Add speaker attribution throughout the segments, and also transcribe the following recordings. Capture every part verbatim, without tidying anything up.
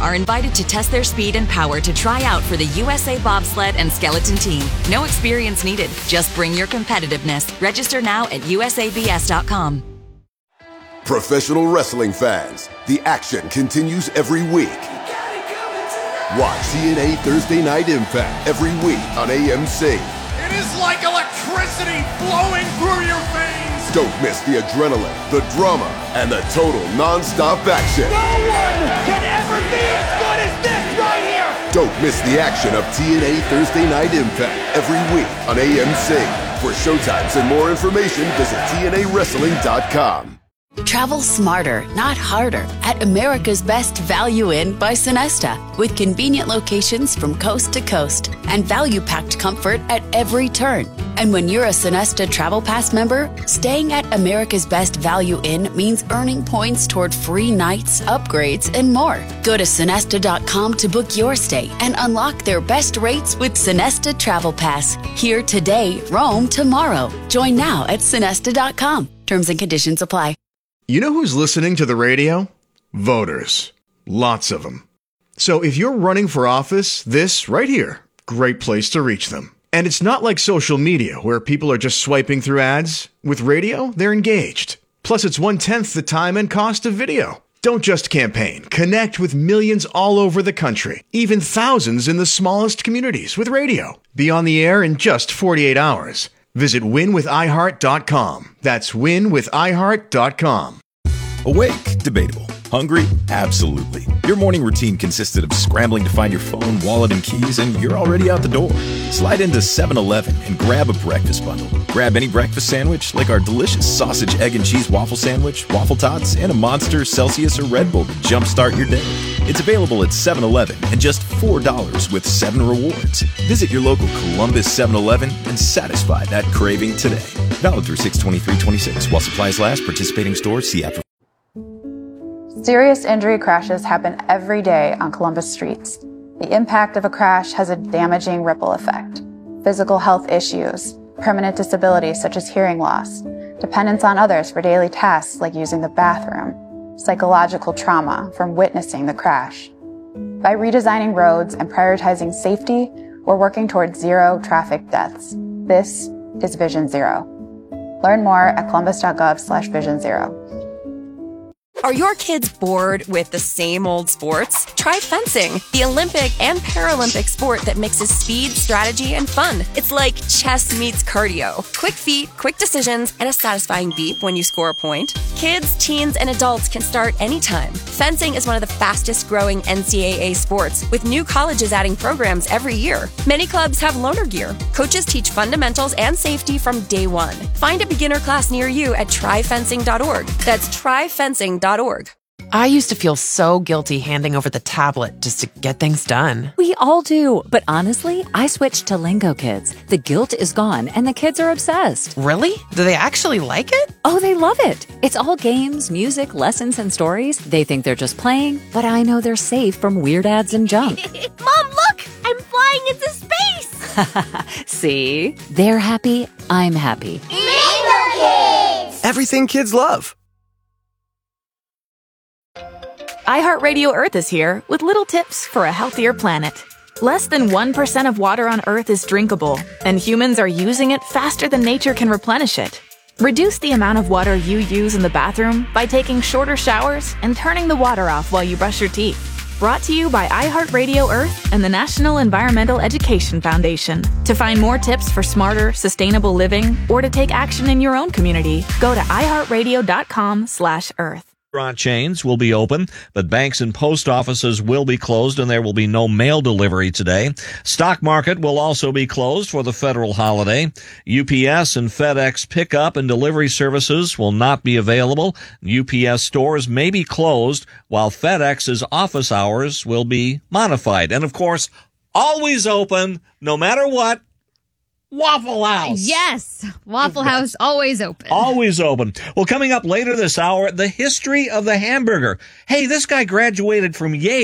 Speaker 1: are invited to test their speed and power to try out for the U S A Bobsled and Skeleton Team. No experience needed. Just bring your competitiveness. Register now at U S A B S dot com.
Speaker 2: Professional wrestling fans, the action continues every week. Watch T N A Thursday Night Impact every week on A M C.
Speaker 3: It is like electricity flowing through your veins.
Speaker 2: Don't miss the adrenaline, the drama, and the total non-stop action.
Speaker 3: No one can ever be as good as this right here.
Speaker 2: Don't miss the action of T N A Thursday Night Impact every week on A M C. For showtimes and more information, visit T N A wrestling dot com.
Speaker 4: Travel smarter, not harder, at America's Best Value Inn by Sonesta, with convenient locations from coast to coast and value-packed comfort at every turn. And when you're a Sonesta Travel Pass member, staying at America's Best Value Inn means earning points toward free nights, upgrades, and more. Go to Sonesta dot com to book your stay and unlock their best rates with Sonesta Travel Pass. Here today, roam tomorrow. Join now at Sonesta dot com. Terms and conditions apply.
Speaker 5: You know who's listening to the radio? Voters. Lots of them. So if you're running for office, this right here, great place to reach them. And it's not like social media where people are just swiping through ads. With radio, they're engaged. Plus, it's one-tenth the time and cost of video. Don't just campaign. Connect with millions all over the country, even thousands in the smallest communities with radio. Be on the air in just forty-eight hours. Visit win with i heart dot com. That's win with i heart dot com.
Speaker 6: Awake? Debatable. Hungry? Absolutely. Your morning routine consisted of scrambling to find your phone, wallet, and keys, and you're already out the door. Slide into seven eleven and grab a breakfast bundle. Grab any breakfast sandwich, like our delicious sausage, egg, and cheese waffle sandwich, waffle tots, and a Monster, Celsius, or Red Bull to jumpstart your day. It's available at seven eleven and just four dollars with seven rewards. Visit your local Columbus seven eleven and satisfy that craving today. Valid through six twenty-three twenty-six. While supplies last, participating stores, see after.
Speaker 7: Serious injury crashes happen every day on Columbus streets. The impact of a crash has a damaging ripple effect. Physical health issues, permanent disabilities such as hearing loss, dependence on others for daily tasks like using the bathroom, psychological trauma from witnessing the crash. By redesigning roads and prioritizing safety, we're working towards zero traffic deaths. This is Vision Zero. Learn more at columbus.gov slash vision zero.
Speaker 8: Are your kids bored with the same old sports? Try fencing, the Olympic and Paralympic sport that mixes speed, strategy, and fun. It's like chess meets cardio. Quick feet, quick decisions, and a satisfying beep when you score a point. Kids, teens, and adults can start anytime. Fencing is one of the fastest growing N C double A sports, with new colleges adding programs every year. Many clubs have loaner gear. Coaches teach fundamentals and safety from day one. Find a beginner class near you at try fencing dot org. That's try fencing dot org.
Speaker 9: I used to feel so guilty handing over the tablet just to get things done.
Speaker 10: We all do, but honestly, I switched to Lingo Kids. The guilt is gone, and the kids are obsessed.
Speaker 9: Really? Do they actually like it?
Speaker 10: Oh, they love it. It's all games, music, lessons, and stories. They think they're just playing, but I know they're safe from weird ads and junk.
Speaker 11: Mom, look! I'm flying into space!
Speaker 10: See? They're happy, I'm happy.
Speaker 11: Lingo Kids!
Speaker 12: Everything kids love.
Speaker 13: iHeartRadio Earth is here with little tips for a healthier planet. Less than one percent of water on Earth is drinkable, and humans are using it faster than nature can replenish it. Reduce the amount of water you use in the bathroom by taking shorter showers and turning the water off while you brush your teeth. Brought to you by iHeartRadio Earth and the National Environmental Education Foundation. To find more tips for smarter, sustainable living, or to take action in your own community, go to i heart radio dot com slash earth.
Speaker 14: Restaurant chains will be open, but banks and post offices will be closed, and there will be no mail delivery today. Stock market will also be closed for the federal holiday. U P S and FedEx pickup and delivery services will not be available. U P S stores may be closed, while FedEx's office hours will be modified. And, of course, always open, no matter what, Waffle House.
Speaker 15: Yes. Waffle House, always open.
Speaker 14: Always open. Well, coming up later this hour, the history of the hamburger. Hey, this guy graduated from Yale.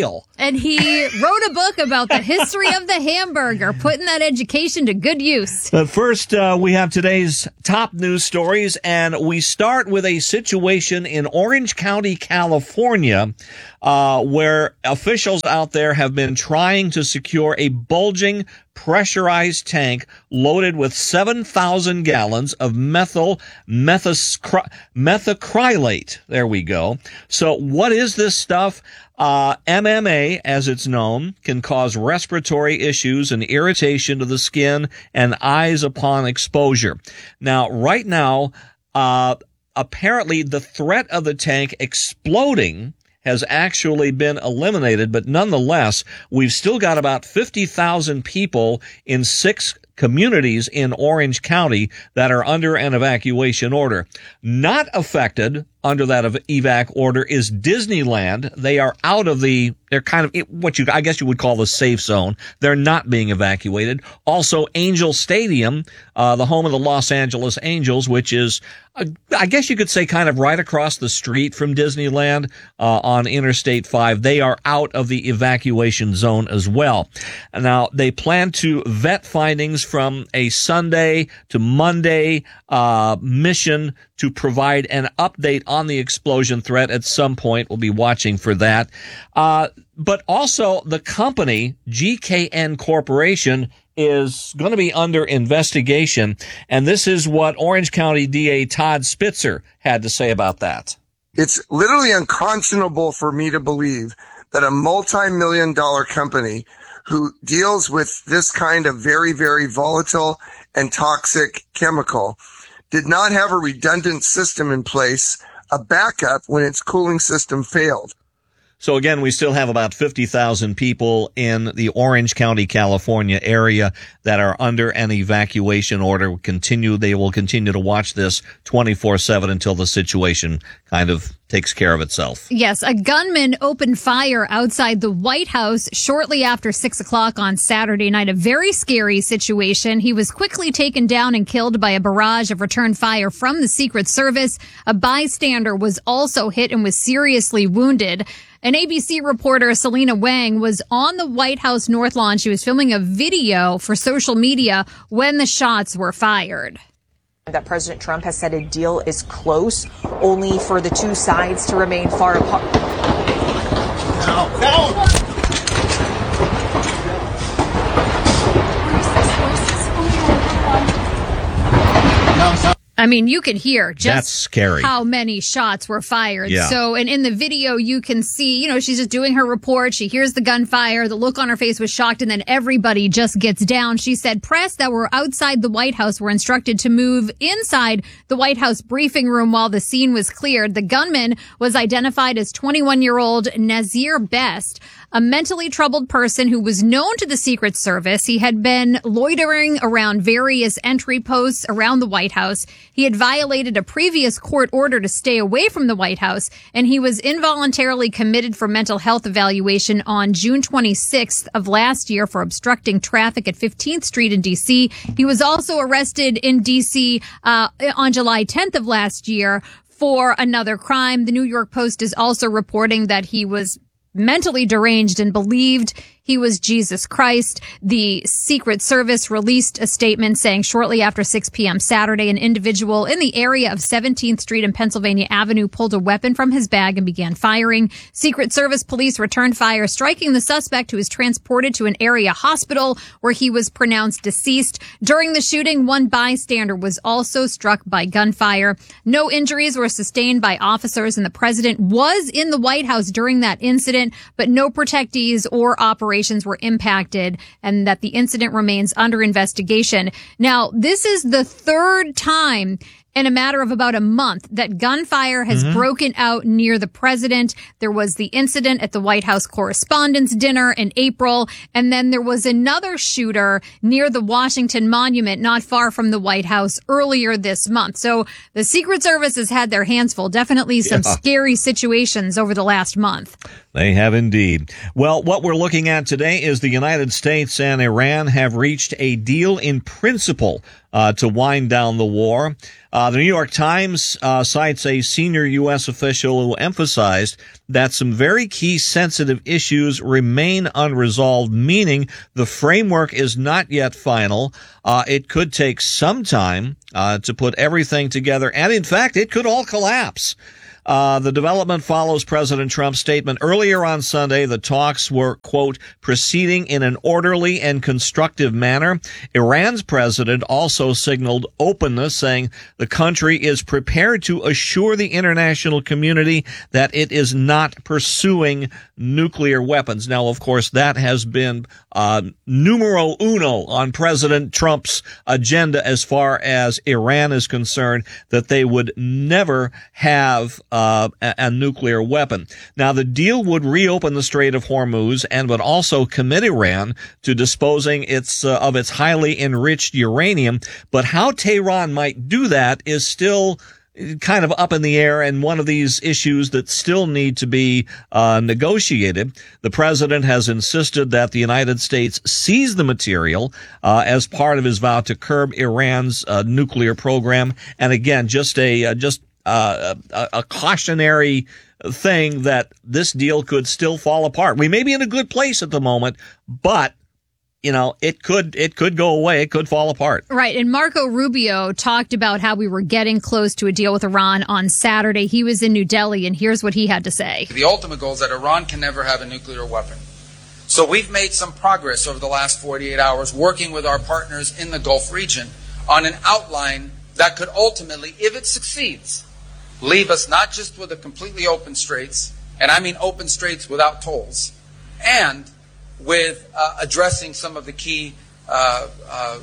Speaker 15: and he wrote a book about the history of the hamburger, putting that education to good use.
Speaker 14: But first, uh, we have today's top news stories, and we start with a situation in Orange County, California, uh, where officials out there have been trying to secure a bulging pressurized tank loaded with seven thousand gallons of methyl methacry- methacrylate. There we go. So what is this stuff? Uh, M M A, as it's known, can cause respiratory issues and irritation to the skin and eyes upon exposure. Now, right now, uh, apparently the threat of the tank exploding has actually been eliminated, but nonetheless, we've still got about fifty thousand people in six communities in Orange County that are under an evacuation order. Not affected under that evac order is Disneyland. They are out of the, they're kind of what you, I guess you would call the safe zone. They're not being evacuated. Also, Angel Stadium, uh, the home of the Los Angeles Angels, which is, uh, I guess you could say kind of right across the street from Disneyland, uh, on Interstate five. They are out of the evacuation zone as well. Now, they plan to vet findings from a Sunday to Monday, uh, mission to provide an update on the explosion threat at some point. We'll be watching for that. Uh, but also the company, G K N Corporation, is going to be under investigation. And this is what Orange County D A Todd Spitzer had to say about that.
Speaker 12: It's literally unconscionable for me to believe that a multi-million dollar company who deals with this kind of very, very volatile and toxic chemical did not have a redundant system in place, a backup when its cooling system failed.
Speaker 14: So again, we still have about fifty thousand people in the Orange County, California area that are under an evacuation order. Continue, they will continue to watch this twenty-four seven until the situation kind of takes care of itself.
Speaker 15: Yes, a gunman opened fire outside the White House shortly after six o'clock on Saturday night. A very scary situation. He was quickly taken down and killed by a barrage of return fire from the Secret Service. A bystander was also hit and was seriously wounded. An A B C reporter, Selena Wang, was on the White House North Lawn. She was filming a video for social media when the shots were fired.
Speaker 16: That President Trump has said a deal is close, only for the two sides to remain far apart.
Speaker 3: No, no.
Speaker 15: I mean, you can hear just
Speaker 14: That's scary.
Speaker 15: how many shots were fired.
Speaker 14: Yeah.
Speaker 15: So, and in the video, you can see, you know, she's just doing her report. She hears the gunfire. The look on her face was shocked, and then everybody just gets down. She said press that were outside the White House were instructed to move inside the White House briefing room while the scene was cleared. The gunman was identified as twenty-one-year-old Nazir Best, a mentally troubled person who was known to the Secret Service. He had been loitering around various entry posts around the White House. He had violated a previous court order to stay away from the White House, and he was involuntarily committed for mental health evaluation on June twenty-sixth of last year for obstructing traffic at fifteenth Street in D C. He was also arrested in D C uh, on July tenth of last year for another crime. The New York Post is also reporting that he was mentally deranged and believed he was Jesus Christ. The Secret Service released a statement saying shortly after six p.m. Saturday, an individual in the area of seventeenth Street and Pennsylvania Avenue pulled a weapon from his bag and began firing. Secret Service police returned fire, striking the suspect, who was transported to an area hospital where he was pronounced deceased. During the shooting, one bystander was also struck by gunfire. No injuries were sustained by officers, and the president was in the White House during that incident, but no protectees or operations were impacted, and that the incident remains under investigation. Now, this is the third time in a matter of about a month that gunfire has mm-hmm. broken out near the president. There was the incident at the White House Correspondents' Dinner in April, and then there was another shooter near the Washington Monument, not far from the White House, earlier this month. So the Secret Service has had their hands full. Definitely some yeah. scary situations over the last month.
Speaker 14: They have indeed. Well, what we're looking at today is the United States and Iran have reached a deal in principle uh, to wind down the war. Uh, the New York Times uh, cites a senior U S official who emphasized that some very key sensitive issues remain unresolved, meaning the framework is not yet final. Uh, it could take some time uh, to put everything together, and in fact, it could all collapse. Uh, the development follows President Trump's statement earlier on Sunday. The talks were, quote, proceeding in an orderly and constructive manner. Iran's president also signaled openness, saying the country is prepared to assure the international community that it is not pursuing nuclear weapons. Now, of course, that has been uh, numero uno on President Trump's agenda as far as Iran is concerned, that they would never have Uh, a, a nuclear weapon. Now, the deal would reopen the Strait of Hormuz and would also commit Iran to disposing its uh, of its highly enriched uranium. But how Tehran might do that is still kind of up in the air, and one of these issues that still need to be uh, negotiated. The president has insisted that the United States seize the material uh, as part of his vow to curb Iran's uh, nuclear program. And again, just a uh, just Uh, a, a cautionary thing that this deal could still fall apart. We may be in a good place at the moment, but you know, it could it could go away. It could fall apart.
Speaker 15: Right. And Marco Rubio talked about how we were getting close to a deal with Iran on Saturday. He was in New Delhi, and here's what he had to say.
Speaker 17: The ultimate goal is that Iran can never have a nuclear weapon. So we've made some progress over the last forty-eight hours working with our partners in the Gulf region on an outline that could ultimately, if it succeeds, leave us not just with a completely open straits, and I mean open straits without tolls, and with uh, addressing some of the key uh, uh,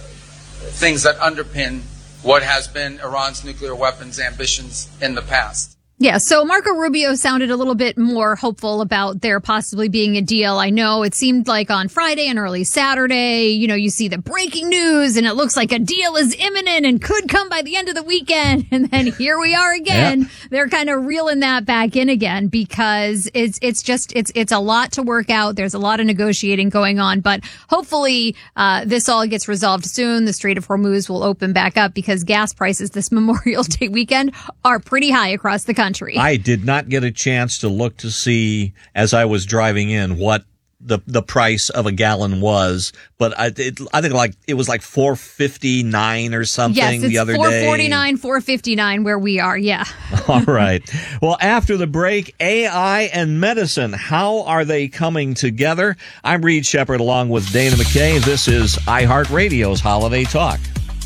Speaker 17: things that underpin what has been Iran's nuclear weapons ambitions in the past.
Speaker 15: Yeah, so Marco Rubio sounded a little bit more hopeful about there possibly being a deal. I know it seemed like on Friday and early Saturday, you know, you see the breaking news and it looks like a deal is imminent and could come by the end of the weekend. And then here we are again. Yep. They're kind of reeling that back in again because it's it's just it's it's a lot to work out. There's a lot of negotiating going on, but hopefully uh this all gets resolved soon. The Strait of Hormuz will open back up because gas prices this Memorial Day weekend are pretty high across the country. Country.
Speaker 14: I did not get a chance to look to see as I was driving in what the the price of a gallon was, but I it, I think like it was like four fifty-nine or something
Speaker 15: yes, it's
Speaker 14: the other
Speaker 15: four
Speaker 14: day.
Speaker 15: four forty-nine, four fifty-nine where we are. Yeah.
Speaker 14: All right. Well, after the break, A I and medicine, how are they coming together? I'm Reed Shepard along with Dana McKay. This is iHeartRadio's Holiday Talk.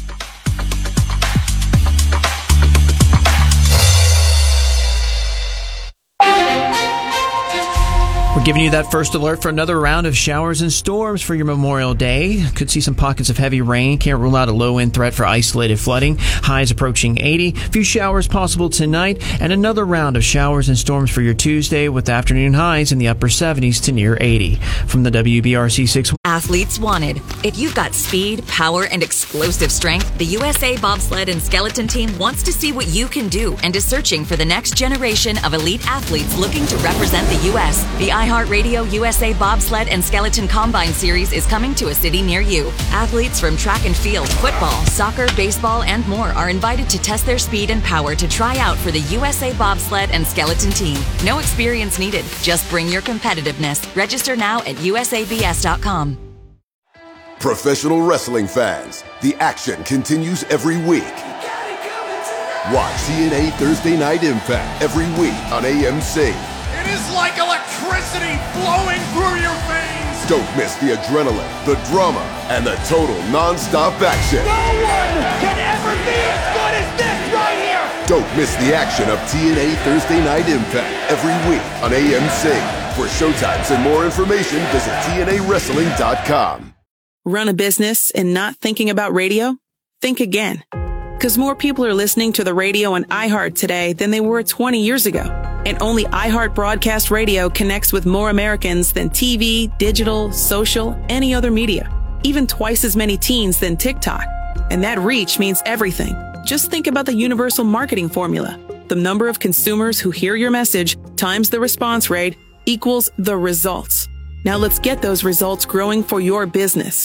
Speaker 18: We're giving you that first alert for another round of showers and storms for your Memorial Day. Could see some pockets of heavy rain. Can't rule out a low-end threat for isolated flooding. Highs approaching eighty. Few showers possible tonight. And another round of showers and storms for your Tuesday with afternoon highs in the upper seventies to near eighty. From the W B R C six.
Speaker 1: Athletes wanted. If you've got speed, power, and explosive strength, the U S A Bobsled and Skeleton Team wants to see what you can do and is searching for the next generation of elite athletes looking to represent the U S. The iHeartRadio U S A Bobsled and Skeleton Combine Series is coming to a city near you. Athletes from track and field, football, soccer, baseball, and more are invited to test their speed and power to try out for the U S A Bobsled and Skeleton Team. No experience needed. Just bring your competitiveness. Register now at U S A B S dot com.
Speaker 2: Professional wrestling fans, the action continues every week. Watch T N A Thursday Night Impact every week on A M C.
Speaker 3: It is like electricity flowing through your veins.
Speaker 2: Don't miss the adrenaline, the drama, and the total non-stop action.
Speaker 3: No one can ever be as good as this right here.
Speaker 2: Don't miss the action of T N A Thursday Night Impact every week on A M C. For showtimes and more information, visit T N A wrestling dot com.
Speaker 19: Run a business and not thinking about radio? Think again. Because more people are listening to the radio on iHeart today than they were twenty years ago. And only iHeart Broadcast Radio connects with more Americans than T V, digital, social, any other media. Even twice as many teens than TikTok. And that reach means everything. Just think about the universal marketing formula. The number of consumers who hear your message times the response rate equals the results. Now let's get those results growing for your business.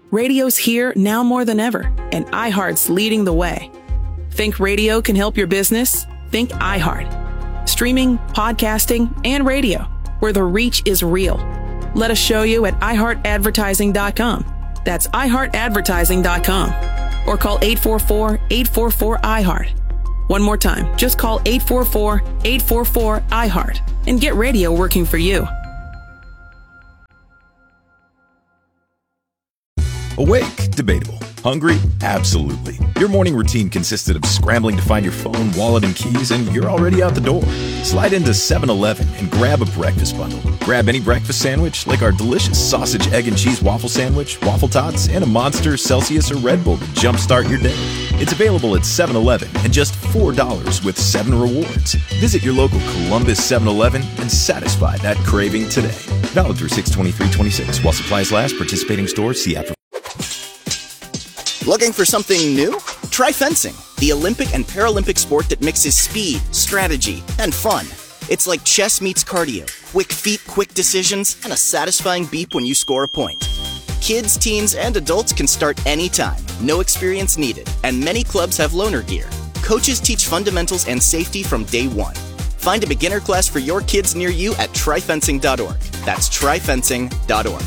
Speaker 19: Radio's here now more than ever, and iHeart's leading the way. Think radio can help your business? Think iHeart. Streaming, podcasting, and radio, where the reach is real. Let us show you at i heart advertising dot com. That's i heart advertising dot com. Or call eight four four, eight four four, I heart. One more time, just call eight four four, eight four four, I heart and get radio working for you.
Speaker 6: Awake? Debatable. Hungry? Absolutely. Your morning routine consisted of scrambling to find your phone, wallet, and keys, and you're already out the door. Slide into seven eleven and grab a breakfast bundle. Grab any breakfast sandwich, like our delicious sausage, egg, and cheese waffle sandwich, waffle tots, and a Monster, Celsius, or Red Bull to jumpstart your day. It's available at seven eleven and just four dollars with seven rewards. Visit your local Columbus seven eleven and satisfy that craving today. Valid through six twenty-three twenty-six. While supplies last, participating stores, see after.
Speaker 20: Looking for something new? Try fencing, the Olympic and Paralympic sport that mixes speed, strategy, and fun. It's like chess meets cardio, quick feet, quick decisions, and a satisfying beep when you score a point. Kids, teens, and adults can start anytime, no experience needed, and many clubs have loaner gear. Coaches teach fundamentals and safety from day one. Find a beginner class for your kids near you at try fencing dot org. That's try fencing dot org.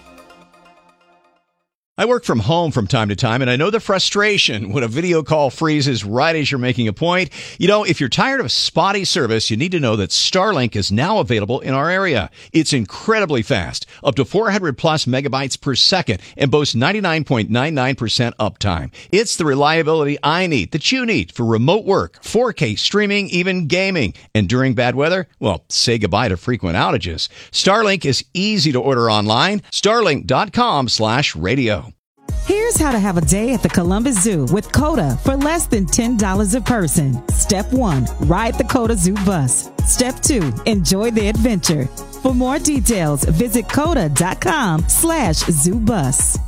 Speaker 21: I work from home from time to time, and I know the frustration when a video call freezes right as you're making a point. You know, if you're tired of spotty service, you need to know that Starlink is now available in our area. It's incredibly fast, up to four hundred plus megabytes per second, and boasts ninety-nine point nine nine percent uptime. It's the reliability I need, that you need, for remote work, four K streaming, even gaming. And during bad weather, well, say goodbye to frequent outages. Starlink is easy to order online. Starlink dot com slash radio.
Speaker 22: Here's how to have a day at the Columbus Zoo with COTA for less than ten dollars a person. Step one, ride the COTA Zoo bus. Step two, enjoy the adventure. For more details, visit COTA dot com slash zoo bus.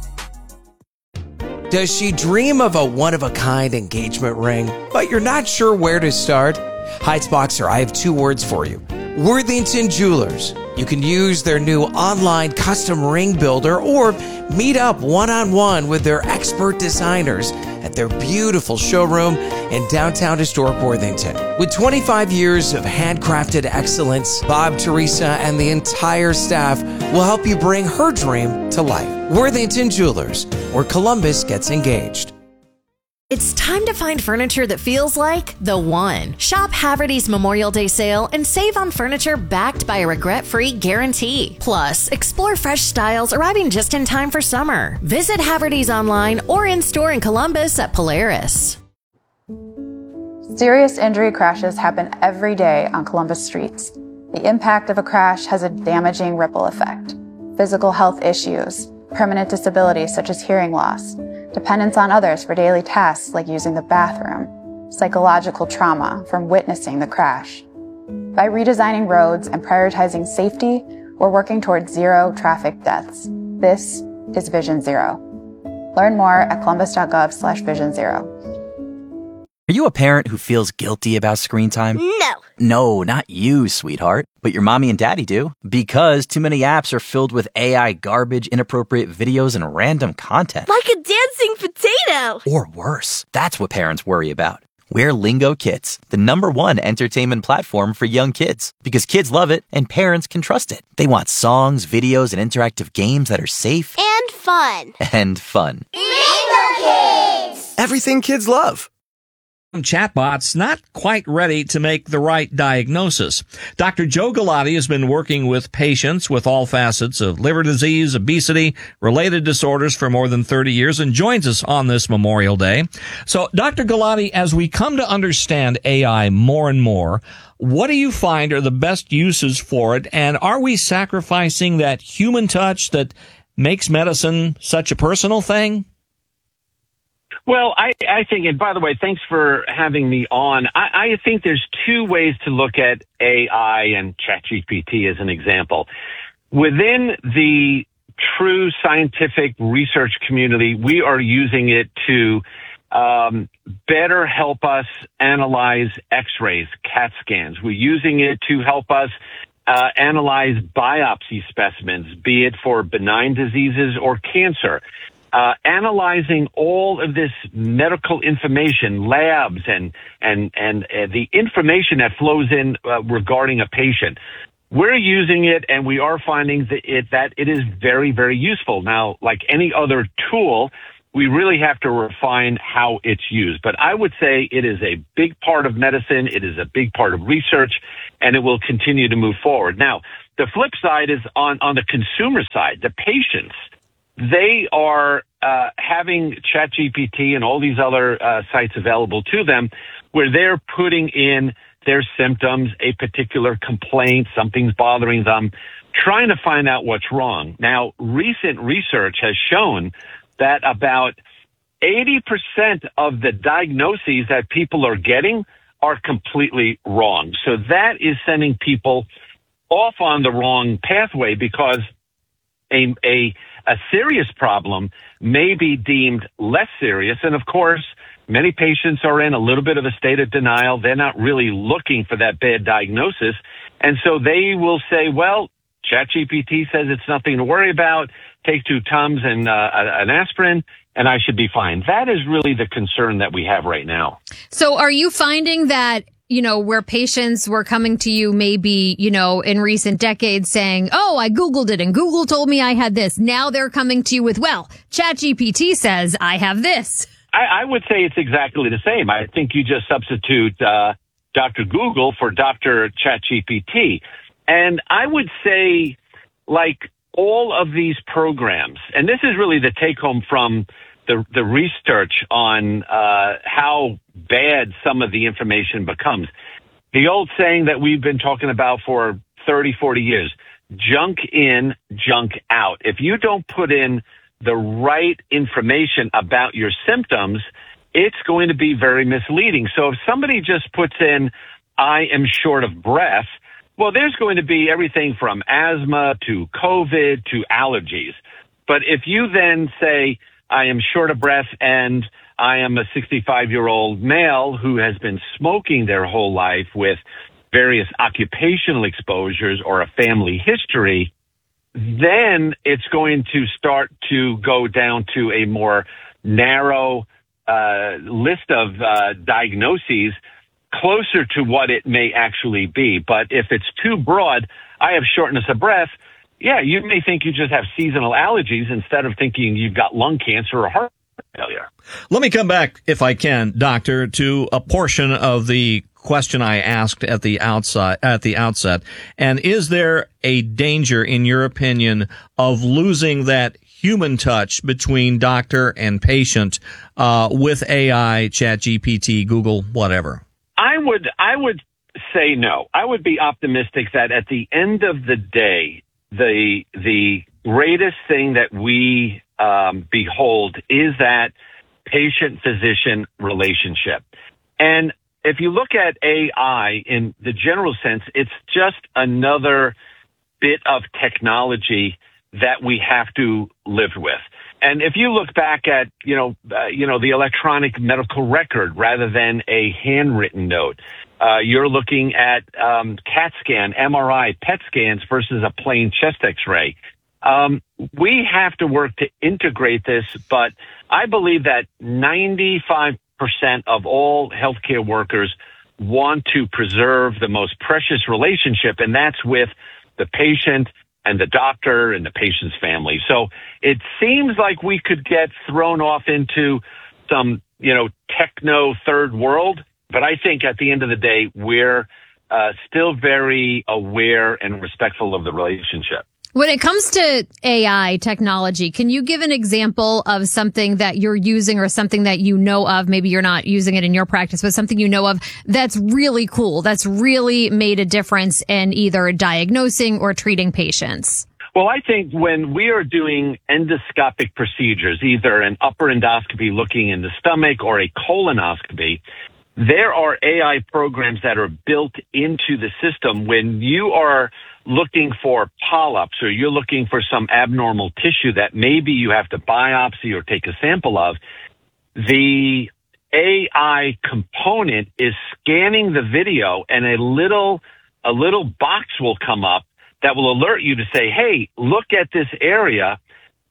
Speaker 23: Does she dream of a one-of-a-kind engagement ring, but you're not sure where to start? Heights Boxer, I have two words for you. Worthington Jewelers. You can use their new online custom ring builder or meet up one-on-one with their expert designers at their beautiful showroom in downtown historic Worthington. With twenty-five years of handcrafted excellence, Bob, Teresa, and the entire staff will help you bring her dream to life. Worthington Jewelers, where Columbus gets engaged.
Speaker 24: It's time to find furniture that feels like the one. Shop Haverty's Memorial Day sale and save on furniture backed by a regret-free guarantee. Plus, explore fresh styles arriving just in time for summer. Visit Haverty's online or in-store in Columbus at Polaris.
Speaker 7: Serious injury crashes happen every day on Columbus streets. The impact of a crash has a damaging ripple effect. Physical health issues, permanent disabilities such as hearing loss, dependence on others for daily tasks like using the bathroom, psychological trauma from witnessing the crash. By redesigning roads and prioritizing safety, we're working towards zero traffic deaths. This is Vision Zero. Learn more at columbus dot gov slash vision zero.
Speaker 25: Are you a parent who feels guilty about screen time?
Speaker 11: No.
Speaker 25: No, not you, sweetheart. But your mommy and daddy do. Because too many apps are filled with A I garbage, inappropriate videos, and random content.
Speaker 11: Like a dancing potato.
Speaker 25: Or worse. That's what parents worry about. We're Lingo Kids, the number one entertainment platform for young kids. Because kids love it and parents can trust it. They want songs, videos, and interactive games that are safe.
Speaker 11: And fun.
Speaker 25: And fun.
Speaker 11: Lingo Kids!
Speaker 25: Everything kids love.
Speaker 14: Chatbots not quite ready to make the right diagnosis. Doctor Joe Galati has been working with patients with all facets of liver disease, obesity, related disorders for more than thirty years and joins us on this Memorial Day. So, Doctor Galati, as we come to understand A I more and more, what do you find are the best uses for it? And are we sacrificing that human touch that makes medicine such a personal thing?
Speaker 26: Well, I, I think, and by the way, thanks for having me on. I, I think there's two ways to look at A I and ChatGPT as an example. Within the true scientific research community, we are using it to um, better help us analyze X-rays, CAT scans. We're using it to help us uh, analyze biopsy specimens, be it for benign diseases or cancer. uh, analyzing all of this medical information, labs, and and and uh, the information that flows in uh, regarding a patient. We're using it, and we are finding that it, that it is very, very useful. Now, like any other tool, we really have to refine how it's used. But I would say it is a big part of medicine. It is a big part of research, and it will continue to move forward. Now, the flip side is on, on the consumer side, the patients. They are uh, having ChatGPT and all these other uh, sites available to them where they're putting in their symptoms, a particular complaint, something's bothering them, trying to find out what's wrong. Now, recent research has shown that about eighty percent of the diagnoses that people are getting are completely wrong. So that is sending people off on the wrong pathway because a, a, a serious problem may be deemed less serious. And of course, many patients are in a little bit of a state of denial. They're not really looking for that bad diagnosis. And so they will say, well, ChatGPT says it's nothing to worry about. Take two Tums and uh, an aspirin, and I should be fine. That is really the concern that we have right now.
Speaker 15: So are you finding that, you know, where patients were coming to you maybe, you know, in recent decades saying, oh, I Googled it and Google told me I had this. Now they're coming to you with, well, ChatGPT says I have this.
Speaker 26: I, I would say it's exactly the same. I think you just substitute uh, Doctor Google for Doctor ChatGPT. And I would say, like, all of these programs, and this is really the take-home from the, the research on uh, how bad some of the information becomes. The old saying that we've been talking about for thirty, forty years, junk in, junk out. If you don't put in the right information about your symptoms, it's going to be very misleading. So if somebody just puts in, I am short of breath, well, there's going to be everything from asthma to COVID to allergies. But if you then say, I am short of breath and I am a sixty-five-year-old male who has been smoking their whole life with various occupational exposures or a family history, then it's going to start to go down to a more narrow uh, list of uh, diagnoses closer to what it may actually be. But if it's too broad, I have shortness of breath, yeah, you may think you just have seasonal allergies instead of thinking you've got lung cancer or heart failure.
Speaker 14: Let me come back, if I can, Doctor, to a portion of the question I asked at the outside, at the outset. And is there a danger, in your opinion, of losing that human touch between doctor and patient uh, with A I, ChatGPT, Google, whatever?
Speaker 26: I would, I would say no. I would be optimistic that at the end of the day, the the greatest thing that we um, behold is that patient-physician relationship. And if you look at A I in the general sense, it's just another bit of technology that we have to live with. And if you look back at, you know, uh, you know, the electronic medical record rather than a handwritten note, uh, you're looking at um, CAT scan, M R I, P E T scans versus a plain chest X-ray. Um, we have to work to integrate this, but I believe that ninety-five percent of all healthcare workers want to preserve the most precious relationship, and that's with the patient and the doctor and the patient's family. So it seems like we could get thrown off into some, you know, techno third world. But I think at the end of the day, we're uh, still very aware and respectful of the relationship.
Speaker 15: When it comes to A I technology, can you give an example of something that you're using or something that you know of? Maybe you're not using it in your practice, but something you know of that's really cool, that's really made a difference in either diagnosing or treating patients.
Speaker 26: Well, I think when we are doing endoscopic procedures, either an upper endoscopy looking in the stomach or a colonoscopy, there are A I programs that are built into the system. When you are looking for polyps or you're looking for some abnormal tissue that maybe you have to biopsy or take a sample of, the A I component is scanning the video and a little, a little box will come up that will alert you to say, hey, look at this area.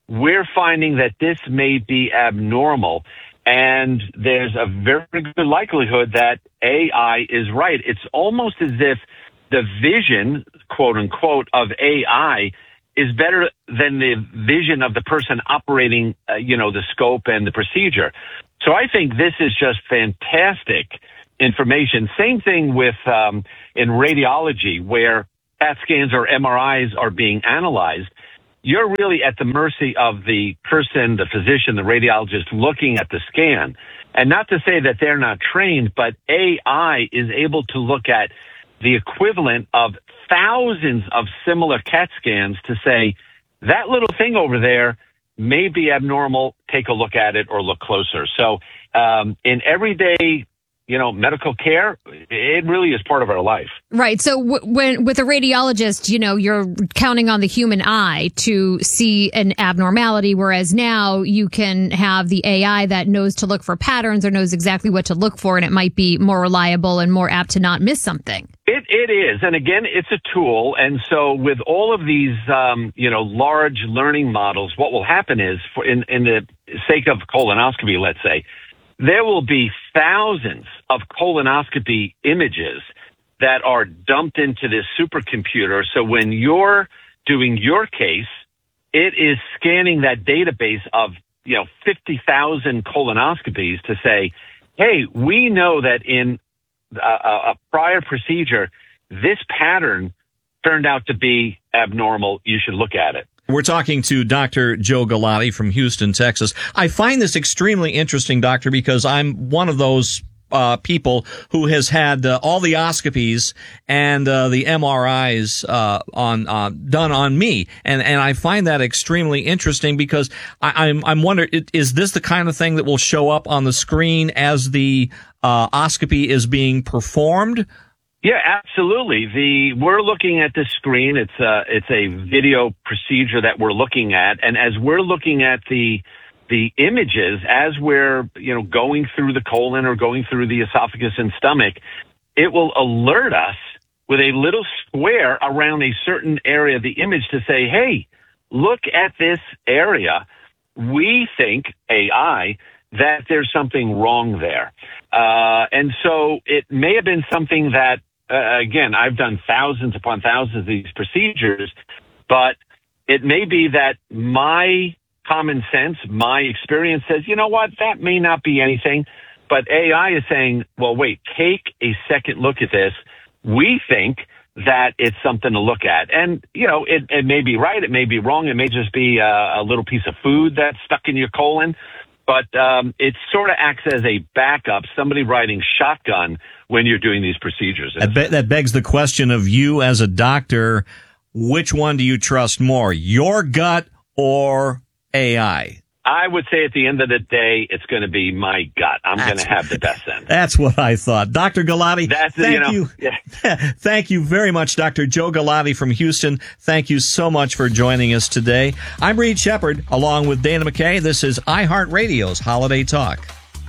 Speaker 26: we're finding that this may be abnormal. And there's a very good likelihood that A I is right. It's almost as if the vision, quote unquote, of A I is better than the vision of the person operating, uh, you know, the scope and the procedure. So I think this is just fantastic information. Same thing with um, in radiology, where C A T scans or M R Is are being analyzed. You're really at the mercy of the person, the physician, the radiologist looking at the scan. And not to say that they're not trained, but A I is able to look at the equivalent of thousands of similar C A T scans to say, that little thing over there may be abnormal, take a look at it or look closer. So um, in everyday, you know, medical care, it really is part of our life.
Speaker 15: Right. So w- when with a radiologist, you know, you're counting on the human eye to see an abnormality, whereas now you can have the A I that knows to look for patterns or knows exactly what to look for, and it might be more reliable and more apt to not miss something.
Speaker 26: It It is. And again, it's a tool. And so with all of these, um, you know, large learning models, what will happen is, for in, in the sake of colonoscopy, let's say, there will be thousands of colonoscopy images that are dumped into this supercomputer. So when you're doing your case, it is scanning that database of, you know, fifty thousand colonoscopies to say, hey, we know that in a, a prior procedure, this pattern turned out to be abnormal. You should look at it.
Speaker 14: We're talking to Doctor Joe Galati from Houston, Texas. I find this extremely interesting, Doctor, because I'm one of those uh, people who has had uh, all the oscopies and uh, the M R Is uh, on uh, done on me, and and I find that extremely interesting because I, I'm I'm wondering, is this the kind of thing that will show up on the screen as the uh, oscopy is being performed?
Speaker 26: Yeah, absolutely. The we're looking at the screen. It's a it's a video procedure that we're looking at, and as we're looking at the the images, as we're you know going through the colon or going through the esophagus and stomach, it will alert us with a little square around a certain area of the image to say, "Hey, look at this area. We think A I that there's something wrong there," uh, and so it may have been something that. Uh, again, I've done thousands upon thousands of these procedures, but it may be that my common sense, my experience says, you know what, that may not be anything. But A I is saying, well, wait, take a second look at this. We think that it's something to look at. And, you know, it, it may be right. It may be wrong. It may just be a, a little piece of food that's stuck in your colon. But um, it sort of acts as a backup, somebody riding shotgun when you're doing these procedures.
Speaker 14: That, be- that begs the question of you as a doctor, which one do you trust more, your gut or A I?
Speaker 26: I would say at the end of the day, it's going to be my gut. I'm going to have the best sense.
Speaker 14: That's what I thought. Doctor Galati,
Speaker 26: That's,
Speaker 14: thank
Speaker 26: you. Know,
Speaker 14: you.
Speaker 26: Yeah.
Speaker 14: Thank you very much, Doctor Joe Galati from Houston. Thank you so much for joining us today. I'm Reed Shepard, along with Dana McKay. This is iHeartRadio's Holiday Talk.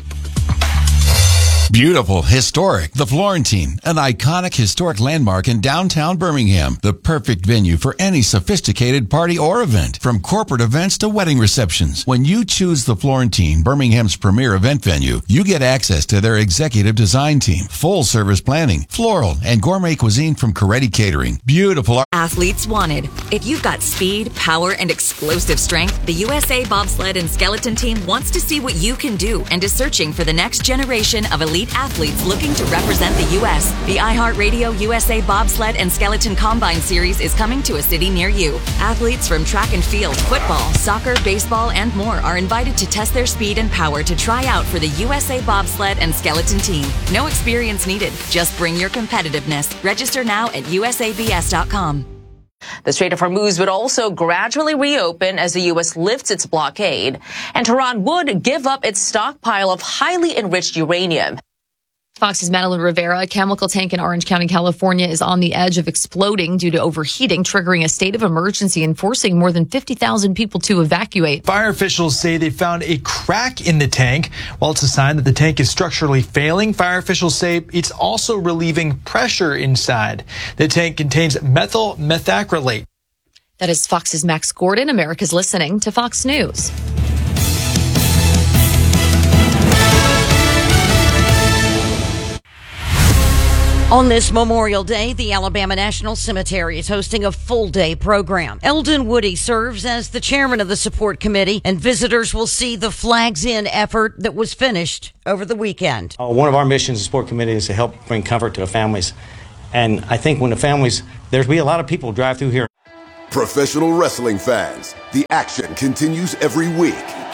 Speaker 4: Beautiful, historic, the Florentine, an iconic historic landmark in downtown Birmingham. The perfect venue for any sophisticated party or event, from corporate events to wedding receptions. When you choose the Florentine, Birmingham's premier event venue, you get access to their executive design team, full service planning, floral and gourmet cuisine from Coretti Catering. Beautiful.
Speaker 1: Athletes wanted. If you've got speed, power, and explosive strength, the U S A Bobsled and Skeleton Team wants to see what you can do and is searching for the next generation of elite athletes looking to represent the U S The iHeartRadio U S A Bobsled and Skeleton Combine Series is coming to a city near you. Athletes from track and field, football, soccer, baseball, and more are invited to test their speed and power to try out for the U S A Bobsled and Skeleton Team. No experience needed. Just bring your competitiveness. Register now at U S A B S dot com.
Speaker 5: The Strait of Hormuz would also gradually reopen as the U S lifts its blockade, and Tehran would give up its stockpile of highly enriched uranium.
Speaker 8: Fox's Madeline Rivera, a chemical tank in Orange County, California, is on the edge of exploding due to overheating, triggering a state of emergency and forcing more than fifty thousand people to evacuate.
Speaker 9: Fire officials say they found a crack in the tank. While it's a sign that the tank is structurally failing, fire officials say it's also relieving pressure inside. The tank contains methyl methacrylate.
Speaker 8: That is Fox's Max Gordon. America's listening to Fox News.
Speaker 10: On this Memorial Day, the Alabama National Cemetery is hosting a full-day program. Eldon Woody serves as the chairman of the support committee, and visitors will see the Flags In effort that was finished over the weekend.
Speaker 12: Uh, one of our missions as support committee is to help bring comfort to the families. And I think when the families, there's be a lot of people drive through here.
Speaker 2: Professional wrestling fans, the action continues every week.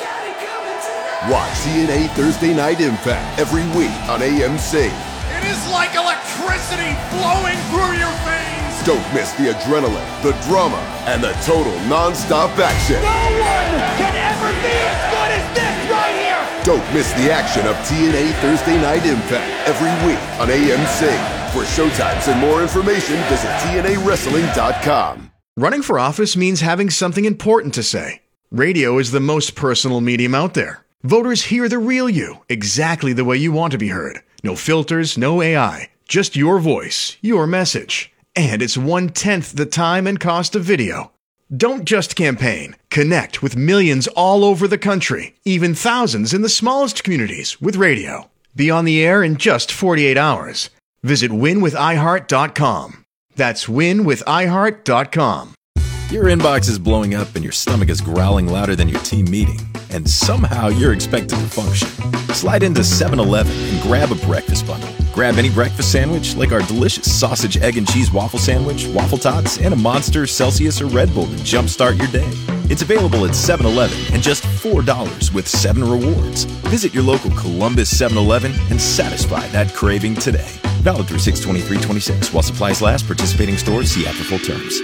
Speaker 2: Watch T N A Thursday Night Impact every week on A M C.
Speaker 3: It is like electricity flowing through your veins.
Speaker 2: Don't miss the adrenaline, the drama, and the total non-stop action.
Speaker 3: No one can ever be as good as this right here.
Speaker 2: Don't miss the action of T N A Thursday Night Impact every week on A M C. For showtimes and more information, visit T N A wrestling dot com.
Speaker 13: Running for office means having something important to say. Radio is the most personal medium out there. Voters hear the real you, exactly the way you want to be heard. No filters, no A I, just your voice, your message. And it's one-tenth the time and cost of video. Don't just campaign. Connect with millions all over the country, even thousands in the smallest communities with radio. Be on the air in just forty-eight hours. Visit win with i heart dot com. That's win with i heart dot com.
Speaker 6: Your inbox is blowing up and your stomach is growling louder than your team meeting, and somehow you're expected to function. Slide into seven eleven and grab a breakfast bundle. Grab any breakfast sandwich like our delicious sausage, egg, and cheese waffle sandwich, waffle tots, and a Monster, Celsius, or Red Bull to jumpstart your day. It's available at seven eleven and just four dollars with seven rewards. Visit your local Columbus seven eleven and satisfy that craving today. Valid through six twenty-three twenty-six while supplies last. Participating stores, see app for full terms.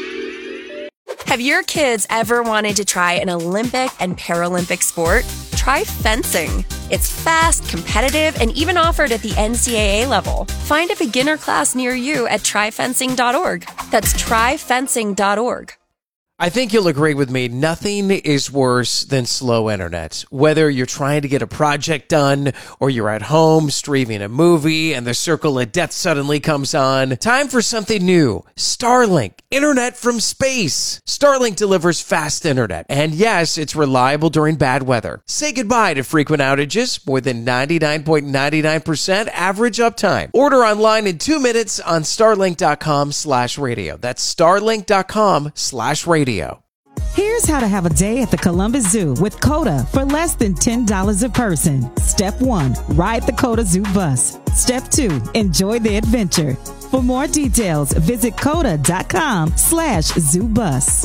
Speaker 16: Have your kids ever wanted to try an Olympic and Paralympic sport? Try fencing. It's fast, competitive, and even offered at the N C double A level. Find a beginner class near you at try fencing dot org. That's try fencing dot org.
Speaker 23: I think you'll agree with me. Nothing is worse than slow internet. Whether you're trying to get a project done or you're at home streaming a movie and the circle of death suddenly comes on. Time for something new. Starlink. Internet from space. Starlink delivers fast internet. And yes, it's reliable during bad weather. Say goodbye to frequent outages. More than ninety-nine point nine nine percent average uptime. Order online in two minutes on starlink dot com slash radio. That's starlink dot com slash radio.
Speaker 22: Here's how to have a day at the Columbus Zoo with COTA for less than ten dollars a person. Step one, ride the COTA Zoo bus. Step two, enjoy the adventure. For more details, visit COTA dot com slash zoo bus.